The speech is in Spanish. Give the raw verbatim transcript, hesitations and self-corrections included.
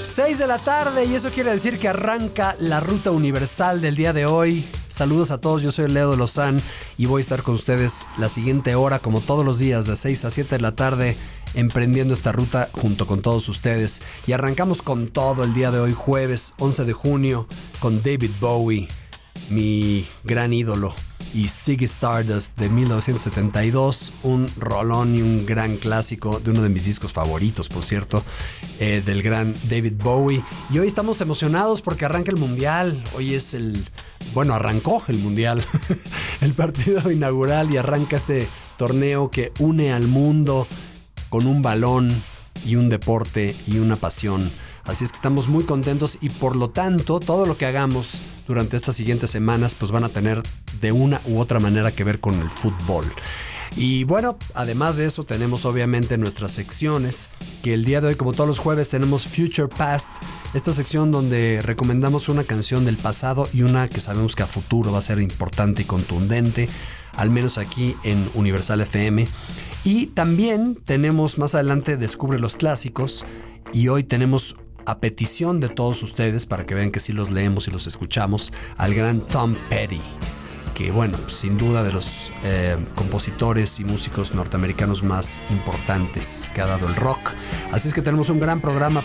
seis de la tarde y eso quiere decir que arranca la ruta universal del día de hoy. Saludos a todos, yo soy Leo de Lozán y voy a estar con ustedes la siguiente hora, como todos los días, de seis a siete de la tarde, emprendiendo esta ruta junto con todos ustedes. Y arrancamos con todo el día de hoy, jueves once de junio, con David Bowie, mi gran ídolo, y Ziggy Stardust de mil novecientos setenta y dos, un rolón y un gran clásico de uno de mis discos favoritos, por cierto, eh, del gran David Bowie. Y hoy estamos emocionados porque arranca el Mundial. Hoy es el... Bueno, arrancó el Mundial, el partido inaugural, y arranca este torneo que une al mundo con un balón y un deporte y una pasión. Así es que estamos muy contentos y por lo tanto todo lo que hagamos durante estas siguientes semanas pues van a tener de una u otra manera que ver con el fútbol. Y bueno, además de eso tenemos obviamente nuestras secciones, que el día de hoy, como todos los jueves, tenemos Future Past, esta sección donde recomendamos una canción del pasado y una que sabemos que a futuro va a ser importante y contundente, al menos aquí en Universal F M. Y también tenemos más adelante Descubre los Clásicos, y hoy tenemos, a petición de todos ustedes, para que vean que sí los leemos y los escuchamos, al gran Tom Petty, que bueno, sin duda de los eh, compositores y músicos norteamericanos más importantes que ha dado el rock. Así es que tenemos un gran programa